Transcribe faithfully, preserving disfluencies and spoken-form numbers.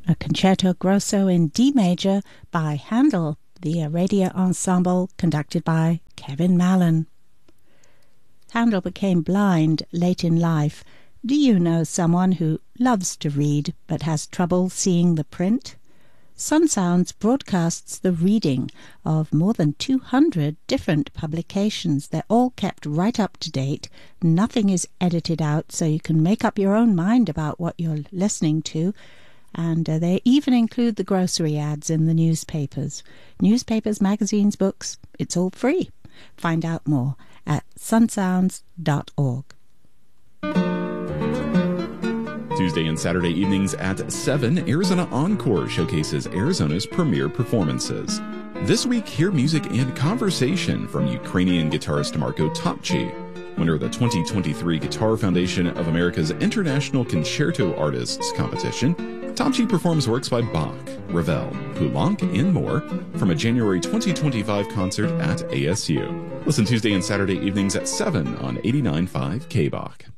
a concerto grosso in D major by Handel, the Aradia Ensemble, conducted by Kevin Mallon. Handel became blind late in life. Do you know someone who loves to read but has trouble seeing the print? Sun Sounds broadcasts the reading of more than two hundred different publications. They're all kept right up to date. Nothing is edited out, so you can make up your own mind about what you're listening to. And uh, they even include the grocery ads in the newspapers. Newspapers, magazines, books, it's all free. Find out more at sun sounds dot org. Tuesday and Saturday evenings at seven, Arizona Encore showcases Arizona's premier performances. This week, hear music and conversation from Ukrainian guitarist Marko Topci, winner of the twenty twenty-three Guitar Foundation of America's International Concerto Artists Competition. Topci performs works by Bach, Ravel, Poulenc, and more from a January twenty twenty-five concert at A S U. Listen Tuesday and Saturday evenings at seven on eighty-nine point five K B O C.